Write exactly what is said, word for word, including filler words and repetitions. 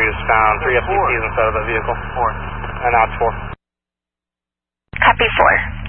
Matthews found three F C Cs inside of that vehicle. Four. And now it's four. Copy four.